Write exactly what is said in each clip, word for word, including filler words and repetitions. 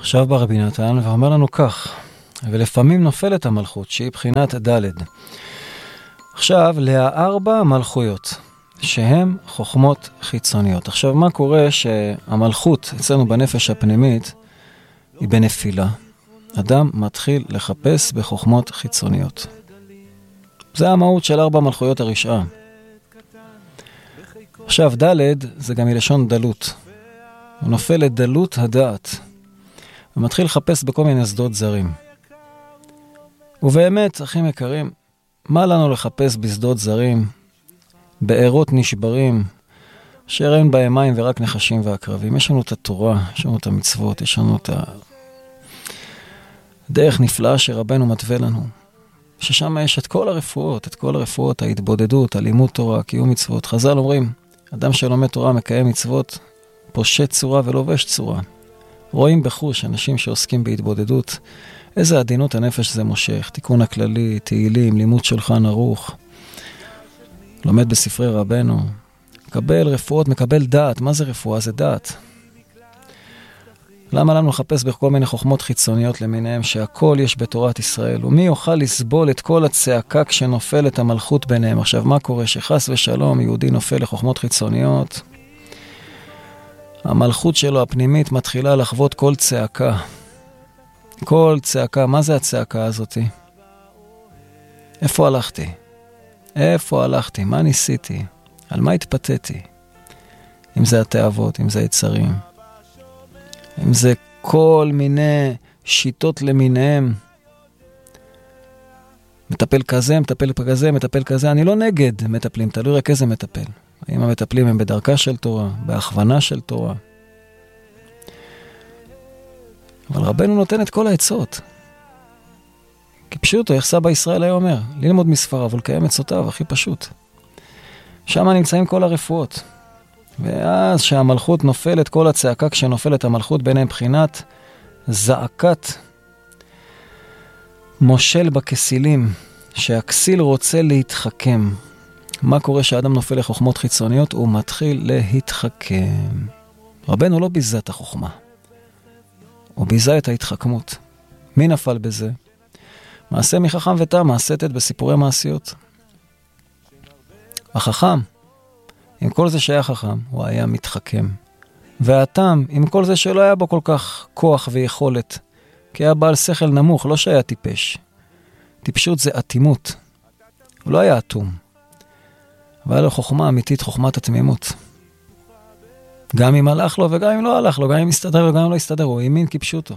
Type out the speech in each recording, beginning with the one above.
עכשיו בא רבי נתן ואומר לנו כך, ולפעמים נופלת המלכות, שהיא בחינת ד'. עכשיו, לארבע מלכויות, שהן חוכמות חיצוניות. עכשיו, מה קורה שהמלכות אצלנו בנפש הפנימית היא בנפילה? אדם מתחיל לחפש בחוכמות חיצוניות. זה המהות של ארבע מלכויות הרשעה. עכשיו, ד' זה גם מלשון דלות. הוא נופל לדלות הדעת. הוא מתחיל לחפש בכל מיני שדות זרים. ובאמת, אחים יקרים, מה לנו לחפש בשדות זרים, בארות נשברים, אשר אין בהם מים ורק נחשים ועקרבים? יש לנו את התורה, יש לנו את המצוות, יש לנו את הדרך נפלאה שרבנו מתווה לנו. ששם יש את כל הרפואות, את כל הרפואות, ההתבודדות, הלימוד תורה, קיום מצוות. חז"ל אומרים, אדם שלומד תורה מקיים מצוות, פושט צורה ולובש צורה. רואים בחוש אנשים שעוסקים בהתבודדות, איזה עדינות הנפש זה מושך, תיקון הכללי, תהילים, לימוד שולחן ערוך, לומד בספרי רבנו, מקבל רפואות, מקבל דעת. מה זה רפואה? זה דעת. למה לנו לחפש בכל מיני חוכמות חיצוניות למיניהם, שהכל יש בתורת ישראל? ומי יוכל לסבול את כל הצעקה כשנופלת המלכות ביניהם? עכשיו, מה קורה? שחס ושלום יהודי נופל לחוכמות חיצוניות, המלכות שלו הפנימית מתחילה לחוות כל צעקה. כל צעקה. מה זה הצעקה הזאת? איפה הלכתי? איפה הלכתי? מה ניסיתי? על מה התפתיתי? אם זה התאוות, אם זה יצרים, אם זה כל מיני שיטות למיניהם. מטפל כזה, מטפל כזה, מטפל כזה. אני לא נגד מטפלים, תלוי רק איזה מטפל. האם המטפלים הם בדרכה של תורה, בהכוונה של תורה. אבל רבנו נותן את כל העצות. כי פשוט, איך סבא ישראל היה אומר, ללמוד מספריו ולקיים עצותיו, הכי פשוט. שם נמצאים כל הרפואות. ואז שהמלכות נופלת, כל הצעקה כשנופלת המלכות ביניהם בחינת זעקת מושל בכסילים, שהכסיל רוצה להתחכם. מה קורה שהאדם נופל לחוכמות חיצוניות? הוא מתחיל להתחכם. רבנו לא ביזה את החוכמה. הוא ביזה את ההתחכמות. מי נפל בזה? מעשה מחכם ותם, מעשתת בסיפורי מעשיות. החכם, עם כל זה שהיה חכם, הוא היה מתחכם. והתם, עם כל זה שלא היה בו כל כך כוח ויכולת, כי היה בעל שכל נמוך, לא שהיה טיפש. טיפשות זה אטימות. הוא לא היה אטום. והיה לו חוכמה אמיתית, חוכמת התמימות. גם אם הלך לו וגם אם לא הלך לו, גם אם הסתדר וגם אם לא הסתדר, הוא האמין כפשוטו.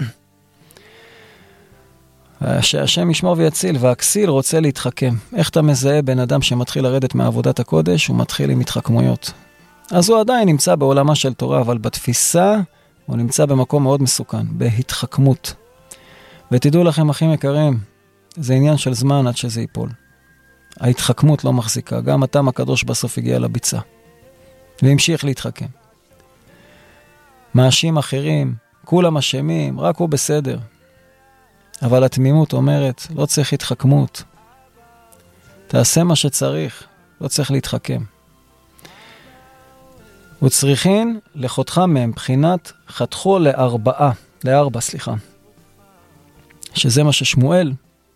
שהשם ישמור ויציל, והכסיל רוצה להתחכם. איך אתה מזהה בן אדם שמתחיל לרדת מעבודת הקודש? הוא מתחיל עם התחכמויות. אז הוא עדיין נמצא בעולמה של תורה, אבל בתפיסה הוא נמצא במקום מאוד מסוכן, בהתחכמות. ותדעו לכם, אחים יקרים, זה עניין של זמן עד שזה ייפול. ההתחכמות לא מחזיקה. גם התם הקדוש בסוף הגיע לביצה. והמשיך להתחכם. מאשים אחרים, כולם אשמים, רק הוא בסדר. אבל התמימות אומרת, לא צריך התחכמות. תעשה מה שצריך, לא צריך להתחכם. וצריכין לחותך מהם, בחינת חתכו לארבעה, לארבע, סליחה. שזה מה ששמואל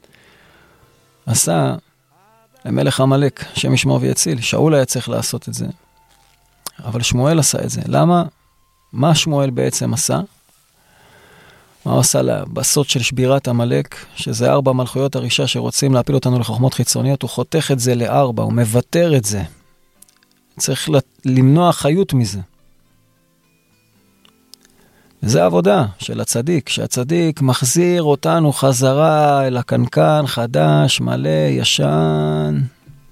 עשה למלך עמלק, שם ישמור ויציל. שאול היה צריך לעשות את זה. אבל שמואל עשה את זה. למה? מה שמואל בעצם עשה? מה הוא עשה לבסות של שבירת עמלק, שזה ארבע מלכויות הרשעה שרוצים להפיל אותנו לחוכמות חיצוניות? הוא חותך את זה לארבע, הוא מבטר את זה. צריך למנוע חיות מזה. וזה העבודה של הצדיק, שהצדיק מחזיר אותנו חזרה אל הקנקן חדש, מלא, ישן.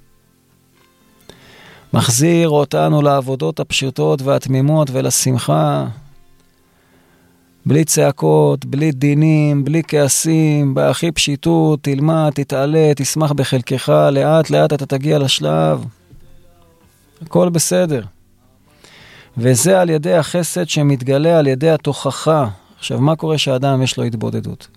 מחזיר אותנו לעבודות הפשוטות והתמימות ולשמחה. בלי צעקות, בלי דינים, בלי כעסים, בהכי פשיטות, תלמד, תתעלה, תשמח בחלקך, לאט לאט אתה תגיע לשלב. הכל בסדר. וזה על ידי החסד שמתגלה על ידי התוכחה. עכשיו, מה קורה שהאדם יש לו התבודדות?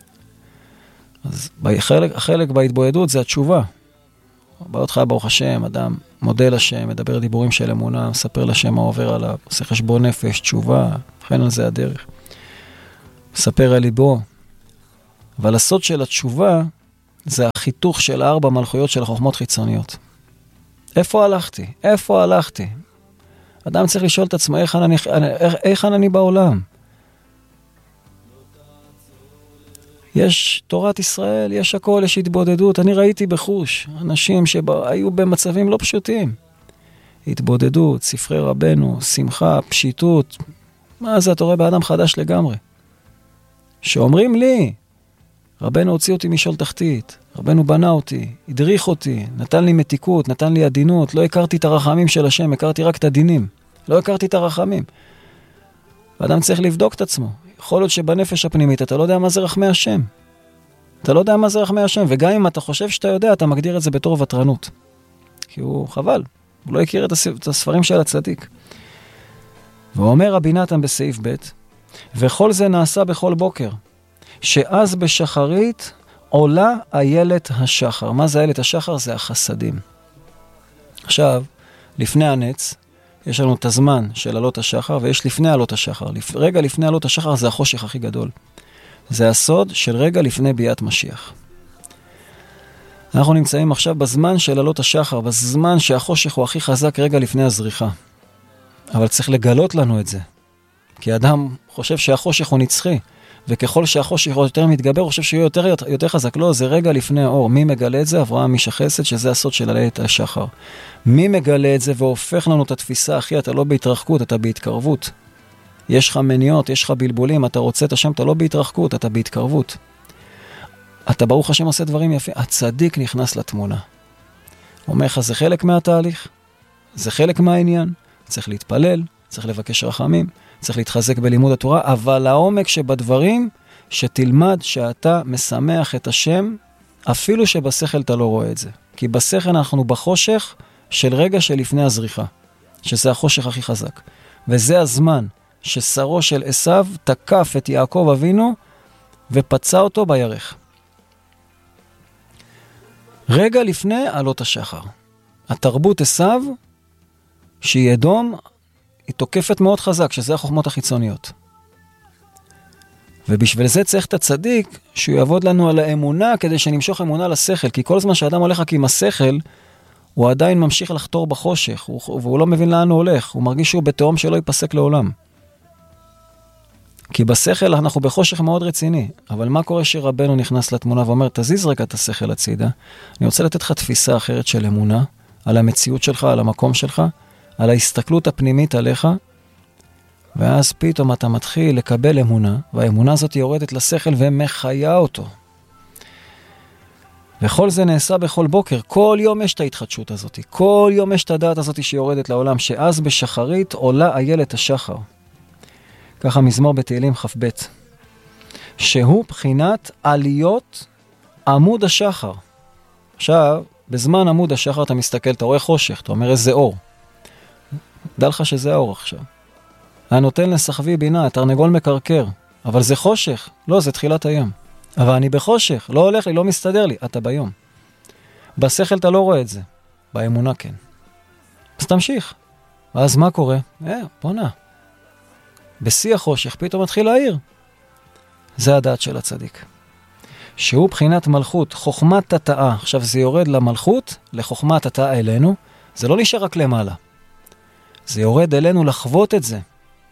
אז החלק, החלק בהתבודדות זה התשובה. בא אותך ברוך השם, אדם מודה לשם, מדבר דיבורים של אמונה, מספר לשם מה עובר עליו, עושה חשבון נפש, תשובה, וכן על זה הדרך. ספר על ליבו. אבל הסוד של התשובה זה החיתוך של ארבע מלכויות של החוכמות חיצוניות. איפה הלכתי? איפה הלכתי? אדם צריך לשאול את עצמו, איך אני, איך, איך אני בעולם? יש תורת ישראל, יש הכל, יש התבודדות. אני ראיתי בחוש אנשים שהיו במצבים לא פשוטים. התבודדות, ספרי רבנו, שמחה, פשיטות. מה זה, אתה רואה באדם חדש לגמרי. שאומרים לי, רבנו הוציא אותי משול תחתית, רבנו בנה אותי, הדריך אותי, נתן לי מתיקות, נתן לי עדינות, לא הכרתי את הרחמים של השם, הכרתי רק את הדינים. לא הכרתי את הרחמים. האדם צריך לבדוק את עצמו. יכול להיות שבנפש הפנימית אתה לא יודע מה זה רחמי השם. אתה לא יודע מה זה רחמי השם, וגם אם אתה חושב שאתה יודע, אתה מגדיר את זה בתור וטרנות. כי הוא חבל, הוא לא הכיר את הספרים של הצדיק. והוא אומר רבי נתן בסעיף ב', וכל זה נעשה בכל בוקר, שאז בשחרית עולה איילת השחר. מה זה איילת השחר? זה החסדים. עכשיו, לפני הנץ, יש לנו את הזמן של עלות השחר, ויש לפני עלות השחר. רגע לפני עלות השחר זה החושך הכי גדול. זה הסוד של רגע לפני ביאת משיח. אנחנו נמצאים עכשיו בזמן של עלות השחר, בזמן שהחושך הוא הכי חזק רגע לפני הזריחה. אבל צריך לגלות לנו את זה. כי האדם חושב שהחושך הוא נצחי, וככל שהחושך הוא יותר מתגבר, הוא חושב שהוא יותר, יותר חזק. לא, זה רגע לפני האור. מי מגלה את זה? אברהם איש החסד, שזה הסוד של עלילת השחר. מי מגלה את זה והופך לנו את התפיסה, אחי, אתה לא בהתרחקות, אתה בהתקרבות. יש לך מניעות, יש לך בלבולים, אתה רוצה את השם, אתה לא בהתרחקות, אתה בהתקרבות. אתה ברוך השם עושה דברים יפים. הצדיק נכנס לתמונה. הוא אומר לך, זה חלק מהתהליך, זה חלק מהעניין, צריך להתפלל, צריך לבקש רחמים, צריך להתחזק בלימוד התורה, אבל העומק שבדברים, שתלמד שאתה משמח את השם, אפילו שבשכל אתה לא רואה את זה. כי בשכל אנחנו בחושך של רגע שלפני הזריחה, שזה החושך הכי חזק. וזה הזמן ששרו של עשיו תקף את יעקב אבינו, ופצע אותו בירך. רגע לפני עלות השחר. התרבות עשיו, שהיא אדום, היא תוקפת מאוד חזק, שזה החוכמות החיצוניות. ובשביל זה צריך את הצדיק, שהוא יעבוד לנו על האמונה, כדי שנמשוך אמונה לשכל, כי כל זמן שאדם הולך רק עם השכל, הוא עדיין ממשיך לחתור בחושך, הוא, והוא לא מבין לאן הוא הולך, הוא מרגיש שהוא בתהום שלא ייפסק לעולם. כי בשכל אנחנו בחושך מאוד רציני, אבל מה קורה שרבנו נכנס לתמונה ואומר, תזיז רגע את השכל הצידה, אני רוצה לתת לך תפיסה אחרת של אמונה, על המציאות שלך, על המקום שלך, על ההסתכלות הפנימית עליך, ואז פתאום אתה מתחיל לקבל אמונה, והאמונה הזאת יורדת לשכל ומחיה אותו. וכל זה נעשה בכל בוקר, כל יום יש את ההתחדשות הזאת, כל יום יש את הדעת הזאת שיורדת לעולם, שאז בשחרית עולה איילת השחר. ככה מזמור בתהילים כ"ב, שהוא בחינת עליות עמוד השחר. עכשיו, בזמן עמוד השחר אתה מסתכל, אתה רואה חושך, אתה אומר איזה אור. דע לך שזה האור עכשיו. הנותן לסחבי בינה, התרנגול מקרקר, אבל זה חושך, לא, זה תחילת היום. אבל אני בחושך, לא הולך לי, לא מסתדר לי, אתה ביום. בשכל אתה לא רואה את זה, באמונה כן. אז תמשיך. ואז מה קורה? אה, בוא נע. בשיא החושך פתאום מתחיל להעיר. זה הדעת של הצדיק. שהוא בחינת מלכות, חוכמת תתאה. עכשיו זה יורד למלכות, לחוכמת תתאה אלינו, זה לא נשאר רק למעלה. זה יורד אלינו לחוות את זה.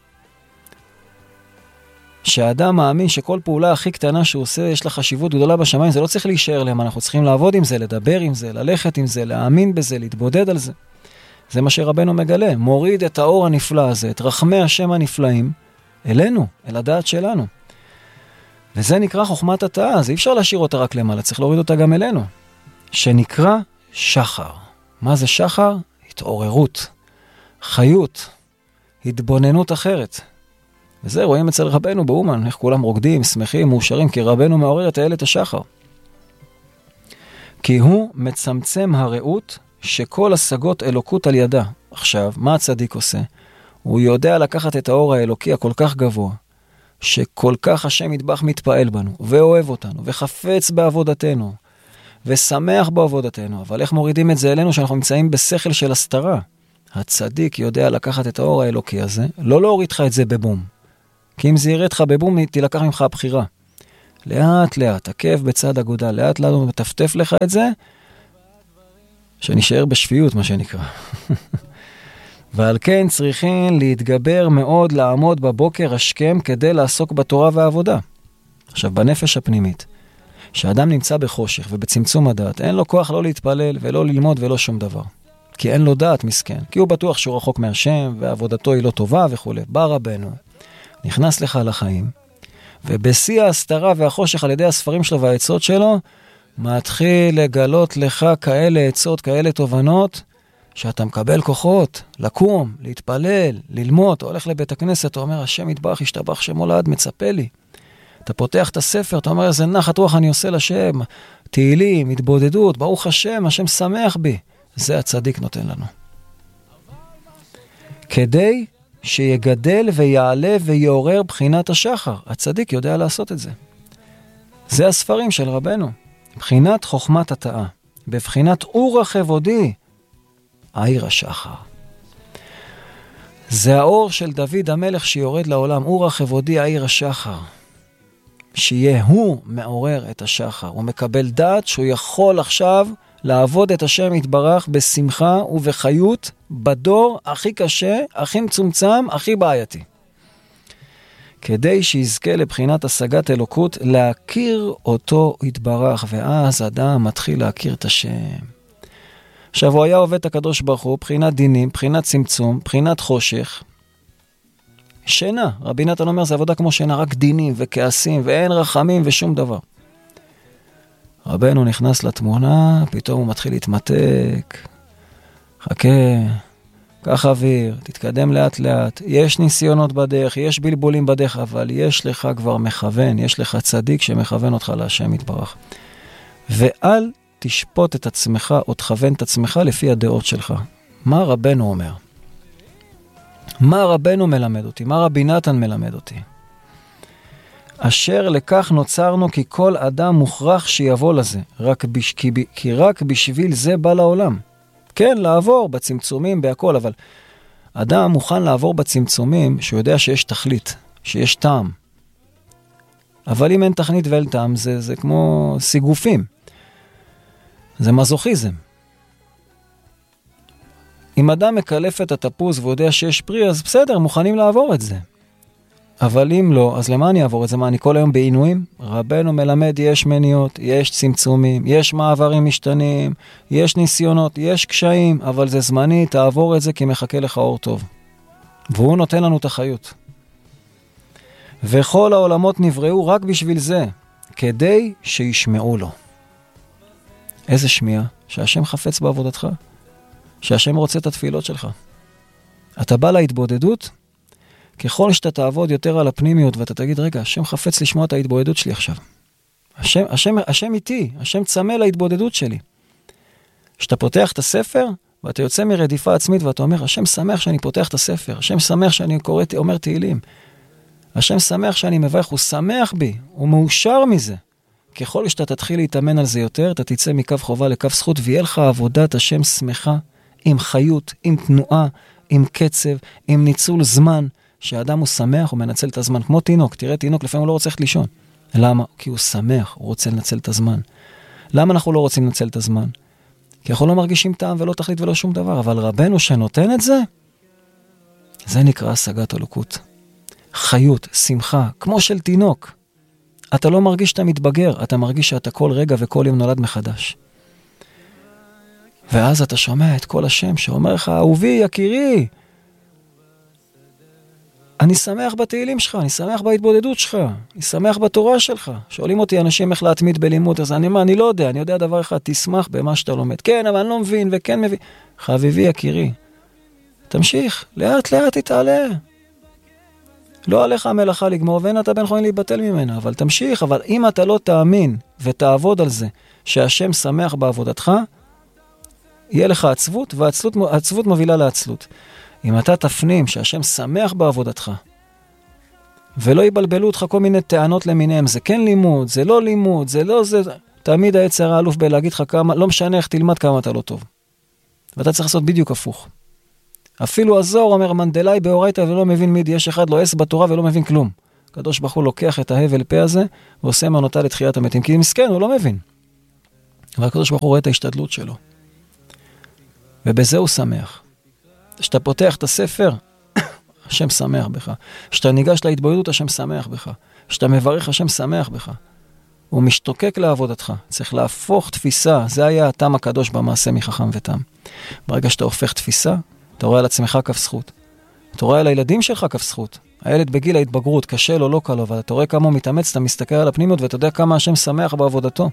שהאדם מאמין שכל פעולה הכי קטנה שהוא עושה, יש לה חשיבות גדולה בשמיים, זה לא צריך להישאר להם, אנחנו צריכים לעבוד עם זה, לדבר עם זה, ללכת עם זה, להאמין בזה, להתבודד על זה. זה מה שרבנו מגלה, מוריד את האור הנפלא הזה, את רחמי השם הנפלאים, אלינו, אל הדעת שלנו. וזה נקרא חוכמת התאה, זה אי אפשר להשאיר אותה רק למעלה, צריך להוריד אותה גם אלינו. שנקרא שחר. מה זה שחר? התעוררות, חיות, התבוננות אחרת. וזה רואים אצל רבנו באומן, איך כולם רוקדים, שמחים, מאושרים, כי רבנו מעורר את איילת השחר. כי הוא מצמצם הרעות שכל השגות אלוקות על ידה. עכשיו, מה הצדיק עושה? הוא יודע לקחת את האור האלוקי הכל כך גבוה, שכל כך השם יתבח מתפעל בנו, ואוהב אותנו, וחפץ בעבודתנו, ושמח בעבודתנו. אבל איך מורידים את זה אלינו שאנחנו נמצאים בשכל של הסתרה? הצדיק יודע לקחת את האור האלוקי הזה, לא להוריד לך את זה בבום, כי אם זה ירד לך בבום, תילקח ממך הבחירה. לאט לאט, עקב בצד אגודל, לאט לאט הוא מטפטף לך את זה, שנשאר בשפיות, מה שנקרא. ועל כן צריכים להתגבר מאוד, לעמוד בבוקר השכם, כדי לעסוק בתורה והעבודה. עכשיו, בנפש הפנימית, שאדם נמצא בחושך ובצמצום הדעת, אין לו כוח לא להתפלל ולא ללמוד ולא שום דבר. כי אין לו דעת מסכן, כי הוא בטוח שהוא רחוק מהשם, ועבודתו היא לא טובה וכו'. בא רבנו, נכנס לך לחיים, ובשיא ההסתרה והחושך על ידי הספרים שלו והעצות שלו, מתחיל לגלות לך כאלה עצות, כאלה תובנות, שאתה מקבל כוחות, לקום, להתפלל, ללמוד, אתה הולך לבית הכנסת, אתה אומר, השם יתברך, ישתבח שמו לעד, מצפה לי. אתה פותח את הספר, אתה אומר, איזה נחת רוח אני עושה לשם, תהילים, התבודדות, ברוך השם, השם שמח בי. זה הצדיק נותן לנו. כדי שיגדל ויעלה ויעורר בחינת השחר. הצדיק יודע לעשות את זה. זה הספרים של רבנו. בחינת חוכמת התאה. בבחינת אור הכבודי, העיר השחר. זה האור של דוד המלך שיורד לעולם. אור הכבודי, העיר השחר. שיהיה הוא מעורר את השחר. הוא מקבל דעת שהוא יכול עכשיו לעבוד את השם יתברך בשמחה ובחיות בדור הכי קשה, הכי מצומצם, הכי בעייתי. כדי שיזכה לבחינת השגת אלוקות, להכיר אותו יתברך, ואז אדם מתחיל להכיר את השם. עכשיו הוא היה עובד את הקדוש ברוך הוא, בחינת דינים, בחינת צמצום, בחינת חושך, שינה. רבי נתן אומר, זה עבודה כמו שינה, רק דינים וכעסים, ואין רחמים ושום דבר. רבנו נכנס לתמונה, פתאום הוא מתחיל להתמתק. חכה, קח אוויר, תתקדם לאט לאט. יש ניסיונות בדרך, יש בלבולים בדרך, אבל יש לך כבר מכוון, יש לך צדיק שמכוון אותך להשם יתברך. ואל תשפוט את עצמך או תכוון את עצמך לפי הדעות שלך. מה רבנו אומר? מה רבנו מלמד אותי? מה רבי נתן מלמד אותי? אשר לכך נוצרנו, כי כל אדם מוכרח שיבוא לזה, רק בש... כי, ב... כי רק בשביל זה בא לעולם. כן, לעבור בצמצומים, בהכל, אבל אדם מוכן לעבור בצמצומים שהוא יודע שיש תכלית, שיש טעם. אבל אם אין תכלית ואין טעם, זה, זה כמו סיגופים. זה מזוכיזם. אם אדם מקלף את התפוז והוא יודע שיש פרי, אז בסדר, מוכנים לעבור את זה. אבל אם לא, אז למה אני אעבור את זה? מה, אני כל היום בעינויים? רבנו מלמד, יש מניות, יש צמצומים, יש מעברים משתנים, יש ניסיונות, יש קשיים, אבל זה זמני, תעבור את זה כי מחכה לך אור טוב. והוא נותן לנו את החיות. וכל העולמות נבראו רק בשביל זה, כדי שישמעו לו. איזה שמיעה? שהשם חפץ בעבודתך. שהשם רוצה את התפילות שלך. אתה בא להתבודדות, ככל שאתה תעבוד יותר על הפנימיות, ואתה תגיד, רגע, השם חפץ לשמוע את ההתבודדות שלי עכשיו. השם, השם, השם איתי, השם צמא להתבודדות שלי. שאתה פותח את הספר, ואתה יוצא מרדיפה עצמית, ואתה אומר, השם שמח שאני פותח את הספר, השם שמח שאני קורא, אומר תהילים. השם שמח שאני מברך, הוא שמח בי, הוא מאושר מזה. ככל שאתה תתחיל להתאמן על זה יותר, אתה תצא מקו חובה לקו זכות, ויהיה לך עבודת השם שמחה, עם חיות, עם תנועה, עם קצב, עם ניצול זמן, שהאדם הוא שמח, הוא מנצל את הזמן, כמו תינוק. תראה, תינוק לפעמים הוא לא רוצה לישון. למה? כי הוא שמח, הוא רוצה לנצל את הזמן. למה אנחנו לא רוצים לנצל את הזמן? כי אנחנו לא מרגישים טעם ולא תכלית ולא שום דבר, אבל רבנו שנותן את זה, זה נקרא השגת אלוקות. חיות, שמחה, כמו של תינוק. אתה לא מרגיש שאתה מתבגר, אתה מרגיש שאתה כל רגע וכל יום נולד מחדש. ואז אתה שומע את כל השם שאומר לך, אהובי, יקירי, אני שמח בתהילים שלך, אני שמח בהתבודדות שלך, אני שמח בתורה שלך. שואלים אותי אנשים איך להתמיד בלימוד, אז אני מה, אני לא יודע, אני יודע דבר אחד, תשמח במה שאתה לומד. כן, אבל אני לא מבין וכן מבין. חביבי, יקירי, תמשיך, לאט לאט תתעלה. לא עליך המלאכה לגמור, ואין אתה בן חיים להיבטל ממנה, אבל תמשיך. אבל אם אתה לא תאמין ותעבוד על זה, שהשם שמח בעבודתך, יהיה לך עצבות, והעצבות מובילה לעצלות. אם אתה תפנים שהשם שמח בעבודתך, ולא יבלבלו אותך כל מיני טענות למיניהם, זה כן לימוד, זה לא לימוד, זה לא זה, תמיד היצר האלוף בלהגיד לך כמה, לא משנה איך תלמד כמה אתה לא טוב. ואתה צריך לעשות בדיוק הפוך. אפילו הזוהר אומר, מנדלאי באורייתא ולא מבין מידי, יש אחד לא עש בתורה ולא מבין כלום. הקדוש ברוך הוא לוקח את ההבל פה הזה, ועושה מעונתה לתחיית המתים, כי מסכן, הוא לא מבין. אבל הקדוש ברוך הוא רואה את ההשתדלות שלו. ובזה הוא שמח. כשאתה פותח את הספר, השם שמח בך. כשאתה ניגש להתבודדות, השם שמח בך. כשאתה מברך, השם שמח בך. הוא משתוקק לעבודתך. צריך להפוך תפיסה. זה היה הטעם הקדוש במעשה מחכם ותם. ברגע שאתה הופך תפיסה, אתה רואה על עצמך כף זכות. אתה רואה על הילדים שלך כף זכות. הילד בגיל ההתבגרות, קשה לו, לא קל לו, אבל אתה רואה כמה הוא מתאמץ, אתה מסתכל על הפנימיות, ואתה יודע כמה השם שמח בעבודתו.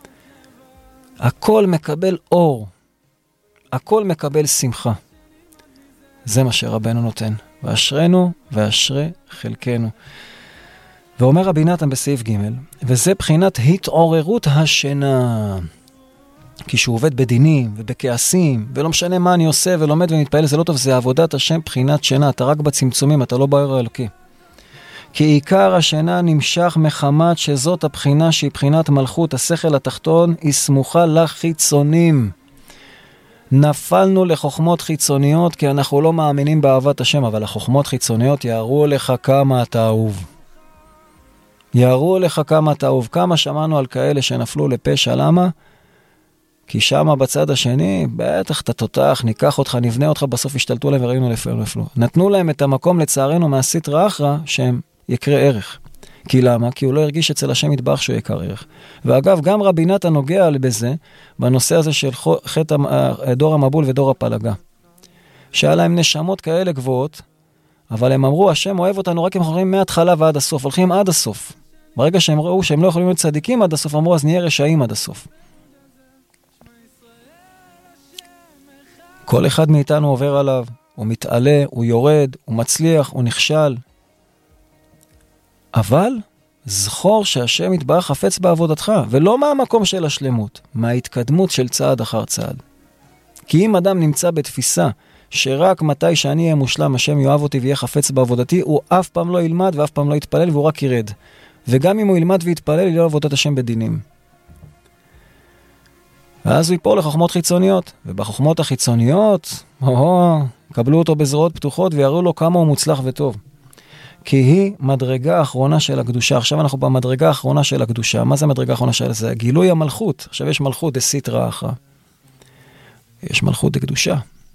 הכל מקבל אור. הכל מקבל שמחה. זה מה שרבנו נותן. ואשרנו ואשרי חלקנו. ואומר רבי נתן בסעיף ג' וזה בחינת התעוררות השינה. כי שהוא עובד בדינים ובכעסים, ולא משנה מה אני עושה ולומד ומתפעל, זה לא טוב, זה עבודת השם בחינת שינה. אתה רק בצמצומים, אתה לא באור האלוקי. כי עיקר השינה נמשך מחמת שזאת הבחינה שהיא בחינת מלכות, השכל התחתון היא סמוכה לחיצונים. נפלנו לחוכמות חיצוניות כי אנחנו לא מאמינים באהבת השם, אבל החוכמות חיצוניות יראו לך כמה אתה אהוב. יראו לך כמה אתה אהוב. כמה שמענו על כאלה שנפלו לפשע, למה? כי שמה בצד השני, בטח אתה תותח, ניקח אותך, נבנה אותך, בסוף השתלטו להם וראינו לפעול לפלו. נתנו להם את המקום לצערנו מהסטרא אחרא שהם יקרה ערך. כי למה? כי הוא לא הרגיש אצל השם יתברך שהוא יקר ערך. ואגב, גם רבי נתן נוגע בזה, בנושא הזה של חטא דור המבול ודור הפלגה. שהיה להם נשמות כאלה גבוהות, אבל הם אמרו, השם אוהב אותנו רק אם אנחנו הולכים מההתחלה ועד הסוף, הולכים עד הסוף. ברגע שהם ראו שהם לא יכולים להיות צדיקים עד הסוף, אמרו, אז נהיה רשעים עד הסוף. כל אחד מאיתנו עובר עליו, הוא מתעלה, הוא יורד, הוא מצליח, הוא נכשל. אבל זכור שהשם יתברך חפץ בעבודתך, ולא מהמקום של השלמות, מההתקדמות של צעד אחר צעד. כי אם אדם נמצא בתפיסה שרק מתי שאני אהיה מושלם, השם יאהב אותי ויהיה חפץ בעבודתי, הוא אף פעם לא ילמד ואף פעם לא יתפלל והוא רק ירד. וגם אם הוא ילמד ויתפלל, יהיה עבודת השם בדינים. ואז הוא ייפול לחוכמות חיצוניות, ובחוכמות החיצוניות, הו, קבלו אותו בזרועות פתוחות ויראו לו כמה הוא מוצלח וטוב. כי היא מדרגה האחרונה של הקדושה. עכשיו אנחנו במדרגה האחרונה של הקדושה. מה זה המדרגה האחרונה של זה? גילוי המלכות. עכשיו יש מלכות דסתרא אחרא. יש מלכות דקדושה.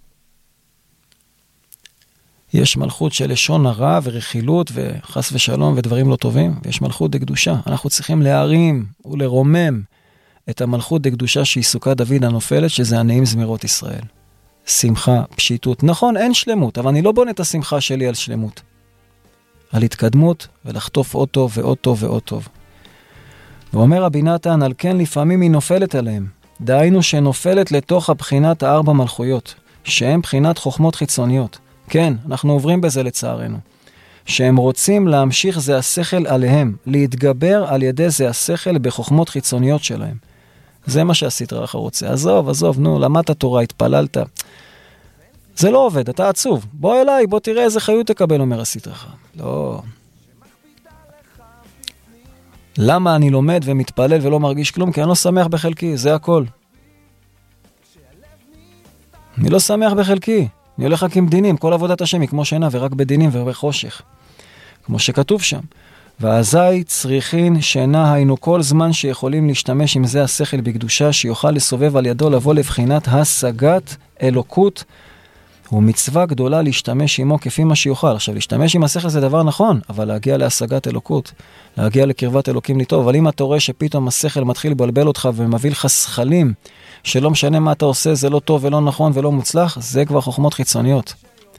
יש מלכות של לשון הרע ורכילות וחס ושלום ודברים לא טובים. ויש מלכות דקדושה. אנחנו צריכים להרים ולרומם את המלכות דקדושה שהיא סוכת דוד הנופלת, שזה הנעים זמירות ישראל. שמחה, פשיטות. נכון, אין שלמות, אבל אני לא בונה את השמחה שלי על שלמות. על התקדמות ולחטוף עוד טוב ועוד טוב ועוד טוב. ואומר רבי נתן, על כן לפעמים היא נופלת עליהם. דהיינו שנופלת לתוך הבחינת הארבע מלכויות, שהן בחינת חוכמות חיצוניות. כן, אנחנו עוברים בזה לצערנו. שהם רוצים להמשיך זה השכל עליהם, להתגבר על ידי זה השכל בחוכמות חיצוניות שלהם. זה מה שהסטרא אחרא רוצה. עזוב, עזוב, נו, למדת תורה, התפללת. זה לא עובד, אתה עצוב. בוא אליי, בוא תראה איזה חיות תקבל, אומר הסטרא אחרא. לא. למה אני לומד ומתפלל ולא מרגיש כלום? כי אני לא שמח בחלקי, זה הכל. אני לא שמח בחלקי. אני הולך רק עם דינים, כל עבודת השם היא כמו שינה ורק בדינים ובחושך. כמו שכתוב שם. ואזי צריכין שינה היינו כל זמן שיכולים להשתמש עם זה השכל בקדושה, שיוכל לסובב על ידו לבוא לבחינת השגת אלוקות, ומצווה גדולה להשתמש עמו כפי מה שיוכל. עכשיו, להשתמש עם השכל זה דבר נכון, אבל להגיע להשגת אלוקות, להגיע לקרבת אלוקים לטוב. אבל אם אתה רואה שפתאום השכל מתחיל לבלבל אותך ומביא לך שכלים, שלא משנה מה אתה עושה, זה לא טוב ולא נכון ולא מוצלח, זה כבר חוכמות חיצוניות.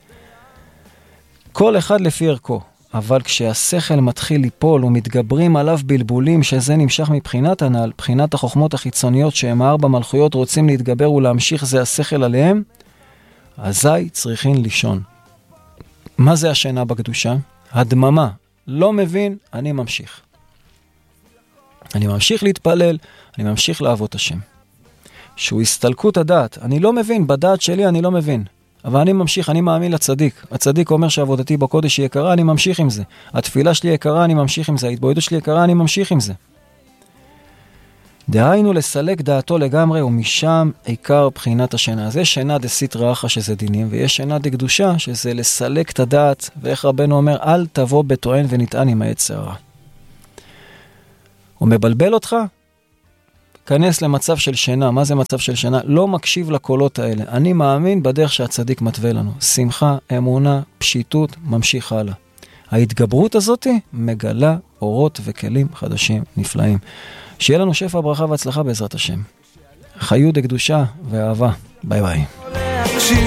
כל אחד לפי ערכו. אבל כשהשכל מתחיל ליפול ומתגברים עליו בלבולים, שזה נמשך מבחינת הנעל, בחינת החוכמות החיצוניות שהם הארבע מלכויות רוצים להתגבר ולהמשיך זה השכל עליהם, אזי צריכים לישון. מה זה השינה בקדושה? הדממה. לא מבין, אני ממשיך. אני ממשיך להתפלל, אני ממשיך לעבוד השם. שהוא הסתלקות הדעת. אני לא מבין, בדעת שלי אני לא מבין. אבל אני ממשיך, אני מאמין לצדיק. הצדיק אומר שעבודתי בקודש היא יקרה, אני ממשיך עם זה. התפילה שלי יקרה, אני ממשיך עם זה. ההתבודדות שלי יקרה, אני ממשיך עם זה. דהיינו לסלק דעתו לגמרי, ומשם עיקר בחינת השינה. אז יש שינה דסתרא אחרא שזה דינים, ויש שינה דקדושה שזה לסלק את הדעת, ואיך רבנו אומר, אל תבוא בטוען ונטען עם היצר הרע. הוא מבלבל אותך, כנס למצב של שינה. מה זה מצב של שינה? לא מקשיב לקולות האלה. אני מאמין בדרך שהצדיק מתווה לנו. שמחה, אמונה, פשיטות, ממשיך הלאה. ההתגברות הזאת מגלה אורות וכלים חדשים נפלאים. שיהיה לנו שפע, ברכה והצלחה בעזרת השם. חיות, קדושה ואהבה. ביי ביי.